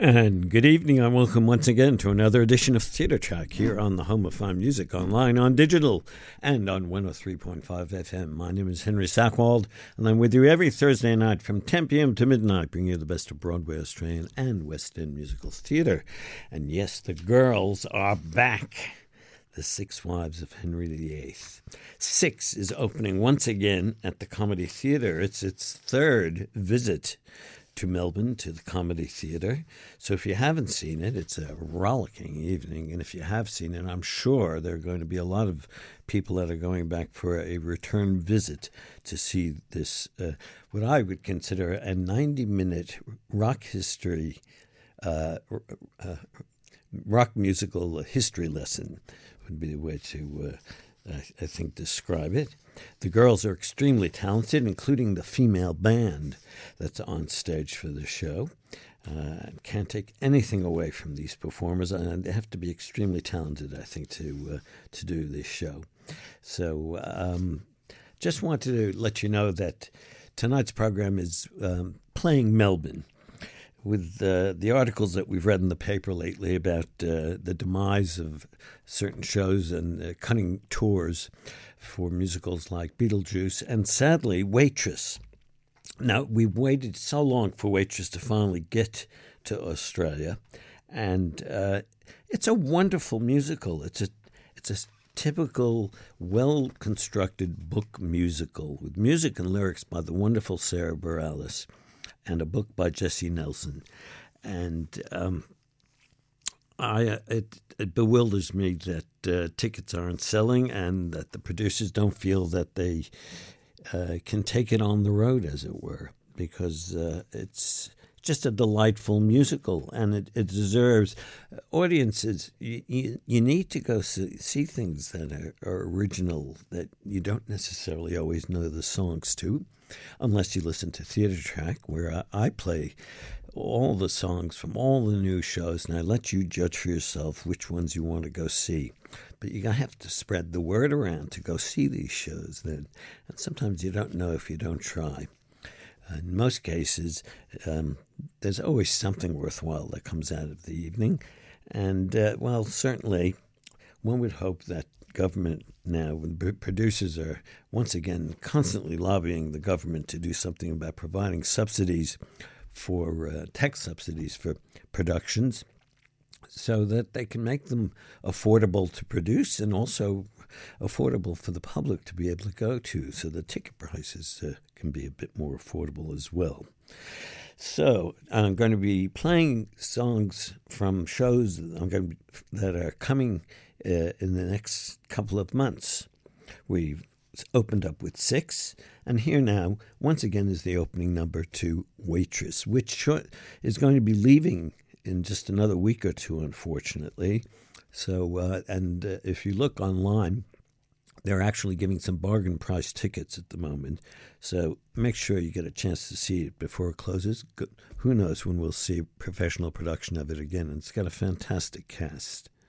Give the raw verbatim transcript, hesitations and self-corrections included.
And good evening, and welcome once again to another edition of Theatre Track here on the home of fine music, online, on digital, and on one oh three point five F M. My name is Henry Sackwald, and I'm with you every Thursday night from ten p.m. to midnight, bringing you the best of Broadway, Australian, and West End musical theatre. And yes, the girls are back. The Six Wives of Henry the Eighth. Six is opening once again at the Comedy Theatre. It's its third visit to Melbourne, to the Comedy Theatre. So if you haven't seen it, it's a rollicking evening. And if you have seen it, I'm sure there are going to be a lot of people that are going back for a return visit to see this, uh, what I would consider a ninety-minute rock history, uh, uh, rock musical history lesson would be the way to, uh, I, I think, describe it. The girls are extremely talented, including the female band that's on stage for the show. Uh, can't take anything away from these performers, and they have to be extremely talented, I think, to uh, to do this show. So um, just wanted to let you know that tonight's program is um, playing Melbourne. With uh, the articles that we've read in the paper lately about uh, the demise of certain shows and uh, cutting tours for musicals like Beetlejuice and, sadly, Waitress. Now, we've waited so long for Waitress to finally get to Australia, and uh, it's a wonderful musical. It's a it's a typical, well-constructed book musical with music and lyrics by the wonderful Sarah Bareilles, and a book by Jesse Nelson. And um, I it, it bewilders me that uh, tickets aren't selling and that the producers don't feel that they uh, can take it on the road, as it were, because uh, it's just a delightful musical, and it, it deserves audiences. You, you, you need to go see, see things that are, are original, that you don't necessarily always know the songs to, unless you listen to Theatre Track, where I, I play all the songs from all the new shows, and I let you judge for yourself which ones you want to go see. But you have to spread the word around to go see these shows. Then, and sometimes you don't know if you don't try. In most cases, um, there's always something worthwhile that comes out of the evening. And, uh, well, certainly one would hope that government now, when producers are once again constantly lobbying the government to do something about providing subsidies for uh, tax subsidies for productions, so that they can make them affordable to produce and also affordable for the public to be able to go to, so the ticket prices uh, can be a bit more affordable as well. So I'm going to be playing songs from shows that, I'm going to be, that are coming uh, in the next couple of months. We've opened up with Six, and here now, once again, is the opening number to Waitress, which is going to be leaving in just another week or two, unfortunately. So, uh, and uh, if you look online, they're actually giving some bargain price tickets at the moment. So make sure you get a chance to see it before it closes. Who knows when we'll see a professional production of it again. And it's got a fantastic cast.